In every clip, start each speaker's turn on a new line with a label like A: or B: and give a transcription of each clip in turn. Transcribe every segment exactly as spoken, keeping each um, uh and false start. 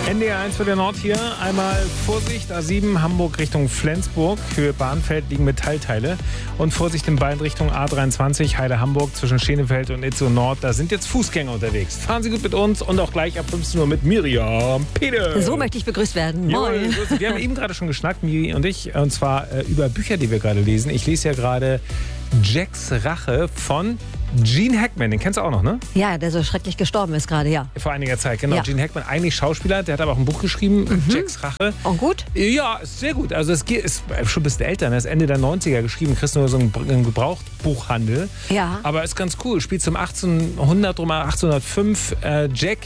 A: N D R eins für den Nord hier. Einmal Vorsicht, A sieben Hamburg Richtung Flensburg. Höhe Bahnfeld liegen Metallteile. Und Vorsicht in beiden Richtungen A dreiundzwanzig, Heide Hamburg zwischen Schenefeld und Itzehoe Nord. Da sind jetzt Fußgänger unterwegs. Fahren Sie gut mit uns und auch gleich ab fünfzehn Uhr mit Miriam Pede.
B: So möchte ich begrüßt werden. Moin.
A: Jo, wir haben eben gerade schon geschnackt, Miri und ich, und zwar äh, über Bücher, die wir gerade lesen. Ich lese ja gerade Jacks Rache von Gene Hackman, den kennst du auch noch, ne?
B: Ja, der so schrecklich gestorben ist gerade, ja.
A: Vor einiger Zeit, genau.
B: Ja.
A: Gene Hackman, eigentlich Schauspieler, der hat aber auch ein Buch geschrieben, mhm. Jacks Rache.
B: Und gut?
A: Ja, ist sehr gut. Also es ist schon ein bisschen älter, das ist Ende der neunziger geschrieben, kriegst nur so einen Gebrauchtbuchhandel. Ja. Aber ist ganz cool, spielt zum achtzehnhundert, rum achtzehnhundertfünf. Äh, Jack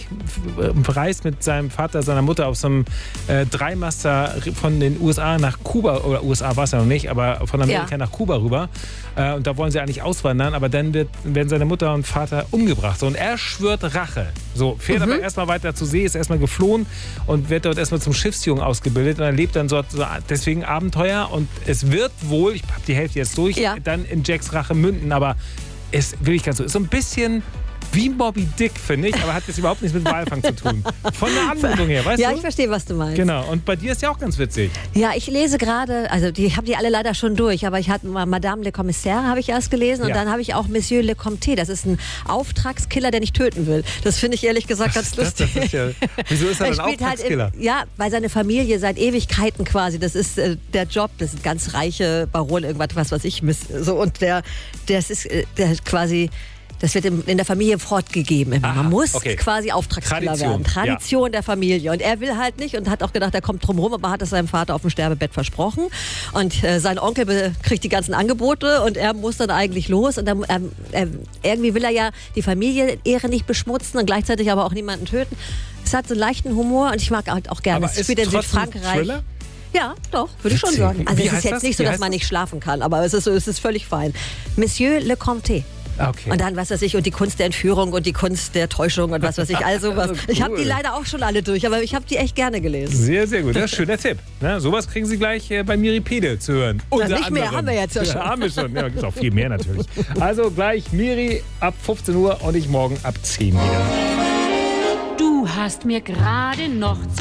A: reist mit seinem Vater, seiner Mutter auf so einem äh, Dreimaster von den U S A nach Kuba, oder U S A war es ja noch nicht, aber von Amerika ja. nach Kuba rüber. Äh, und da wollen sie eigentlich auswandern, aber dann wird, werden seine Mutter und Vater umgebracht. So, und er schwört Rache. So, fährt mhm. aber erstmal weiter zur See, ist erstmal geflohen und wird dort erstmal zum Schiffsjungen ausgebildet und erlebt dann so, so deswegen Abenteuer. Und es wird wohl, ich habe die Hälfte jetzt durch, ja. dann in Jacks Rache münden, aber es will ich ganz so, ist so ein bisschen wie Moby Dick, finde ich, aber hat jetzt überhaupt nichts mit Walfang zu tun. Von der Anmutung her, weißt
B: ja,
A: du?
B: Ja, ich verstehe, was du meinst.
A: Genau, und bei dir ist ja auch ganz witzig.
B: Ja, ich lese gerade, also die, ich habe die alle leider schon durch, aber ich hatte mal Madame le Commissaire, habe ich erst gelesen, und ja. dann habe ich auch Monsieur le Comte, das ist ein Auftragskiller, der nicht töten will. Das finde ich ehrlich gesagt ganz
A: das,
B: lustig.
A: Das ist ja, wieso ist er ein Auftragskiller?
B: Halt im, ja, weil seine Familie seit Ewigkeiten quasi, das ist äh, der Job, das sind ganz reiche Baron, irgendwas, was weiß ich, so, und der, das ist äh, der quasi... Das wird in der Familie fortgegeben. Man Aha, muss okay. quasi Auftragskiller
A: Tradition.
B: werden. Tradition
A: ja.
B: der Familie. Und er will halt nicht und hat auch gedacht, er kommt drum rum, aber hat es seinem Vater auf dem Sterbebett versprochen. Und äh, sein Onkel kriegt die ganzen Angebote und er muss dann eigentlich los. Und dann, ähm, äh, irgendwie will er ja die Familienehre nicht beschmutzen und gleichzeitig aber auch niemanden töten. Es hat so einen leichten Humor und ich mag halt auch gerne.
A: Aber
B: es spielt in Südfrankreich. Ja, doch, würde ich schon sagen. Also Wie es ist jetzt das? nicht so, dass man nicht schlafen kann, aber es ist, es ist völlig fein. Monsieur le Comte.
A: Okay.
B: Und dann, was weiß ich, und die Kunst der Entführung und die Kunst der Täuschung und was weiß ich, also was. Cool. Ich habe die leider auch schon alle durch, aber ich habe die echt gerne gelesen.
A: Sehr, sehr gut. Das ist ein schöner Tipp. Na, sowas kriegen Sie gleich äh, bei Miri Pede zu hören.
B: Na, nicht anderem. mehr, haben wir jetzt ja schon.
A: Ja, haben wir schon. Ja, gibt auch viel mehr natürlich. Also gleich Miri ab fünfzehn Uhr und ich morgen ab zehn wieder.
C: Du hast mir gerade noch